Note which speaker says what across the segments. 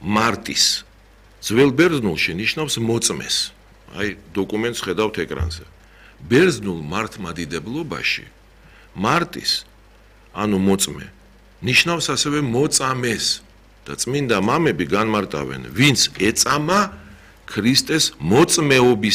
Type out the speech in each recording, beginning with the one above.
Speaker 1: მარტის ძველ ბერძნულში ნიშნავს მოწმეს. აი დოკუმენტს ხედავთ ეკრანზე. ბერძნულ მართლმადიდებლობაში მარტის ანუ მოწმე ნიშნავს ასევე მოწამეს და წმინდა მამები განმარტავენ, ვინც ეწამა ქრისტეს მოწმეობის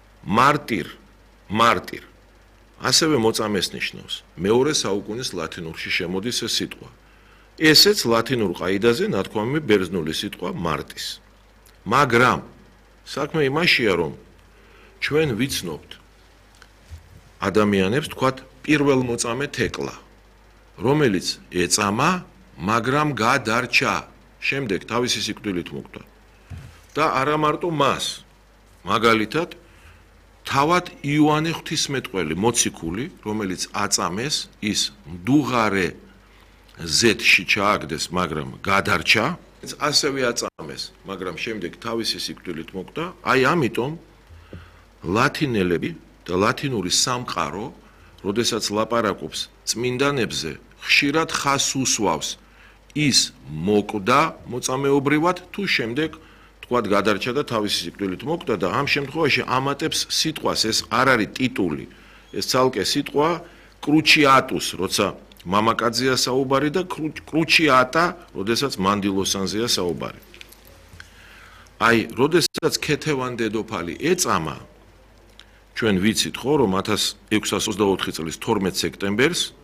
Speaker 1: მარტირ. ასევე მოწამეს ნიშნავს. მეორე საუკუნის ლათინურში შემოდის ეს სიტყვა. ესეც ლათინურ ყაიდაზე ნათქვამი ბერძნული სიტყვა მარტის. მაგრამ საქმე იმაშია, რომ ჩვენ ვიცნობთ ადამიანებს თქვათ პირველ მოწამე თეკლა, რომელიც ეწამა, მაგრამ გადარჩა, შემდეგ თავისი სიკვდილით მოკვდა. და არა მარტო მას, მაგალითად თავად იოანე ღვთისმეტყველი მოციქული, რომელიც აწამეს, ის მდუღარე ზეთში ჩააგდეს, მაგრამ გადარჩა, ასევე აწამეს, მაგრამ შემდეგ თავისი სიკვდილით მოკვდა. აი ამიტომ ლათინელები და ლათინური სამყარო, როდესაც ლაპარაკობს წმინდანებზე, ხშირად ხას უსვავს ის მოკვდა მოწამეობრივად თუ შემდეგ თქვათ გადარჩა და თავისი სიკვდილით მოკვდა და ამ შემთხვევაში ამატებს სიტყვას, ეს არ არის ტიტული, ეს ცალკე სიტყვა კრუჩიატუს, როცა მამაკაცზეა საუბარი და კრუჩიატა, როდესაც მანდილოსანზეა საუბარი. აი, როდესაც ქეთევან დედოფალი ეწამა, ჩვენ ვიცით ხო, რომ 1624 წლის 12 სექტემბერს